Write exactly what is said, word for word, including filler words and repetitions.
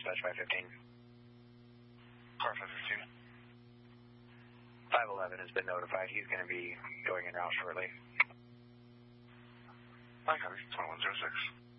dispatch five fifteen. Car five fifteen. five eleven has been notified. He's going to be going in route shortly. I copy. twenty-one oh six.